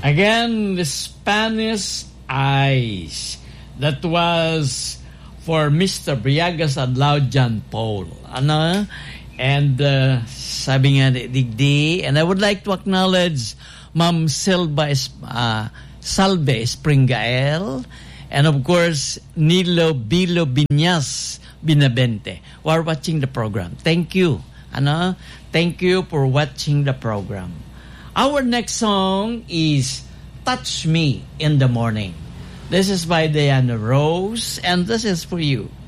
Again, the Spanish Eyes. That was for Mr. Briagas Adlaw John Paul. Ano? And sabi nga digdi, and I would like to acknowledge Ma'am Salve Springael, and of course Nilo Bilo Binyas Binabente, who are watching the program. Thank you. Ano? Thank you for watching the program. Our next song is Touch Me in the Morning. This is by Diana Rose, and this is for you.